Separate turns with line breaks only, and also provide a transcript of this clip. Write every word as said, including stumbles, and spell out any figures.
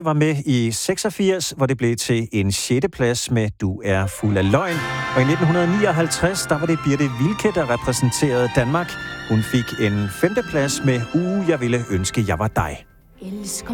var med i seksogfirs, hvor det blev til en sjette plads med Du er fuld af løgn. Og i nitten nioghalvtreds, der var det Birthe Wilke, der repræsenterede Danmark. Hun fik en femte plads med Uh, jeg ville ønske, jeg var dig.